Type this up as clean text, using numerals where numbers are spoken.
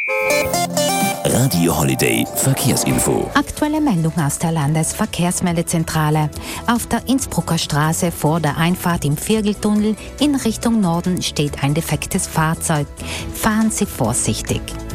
Radio Holiday Verkehrsinfo. Aktuelle Meldung aus der Landesverkehrsmeldezentrale. Auf der Innsbrucker Straße vor der Einfahrt im Virgeltunnel in Richtung Norden steht ein defektes Fahrzeug. Fahren Sie vorsichtig.